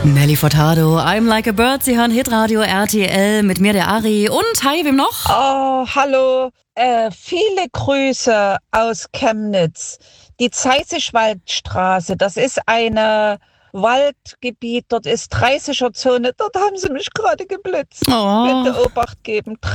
Nelly Furtado, I'm Like a Bird. Sie hören Hitradio RTL mit mir, der Ari. Und hi, wem noch? Oh, hallo. Viele Grüße aus Chemnitz. Die Zeisischwaldstraße, das ist ein Waldgebiet, dort ist 30er Zone, dort haben sie mich gerade geblitzt. Oh. Bitte Obacht geben.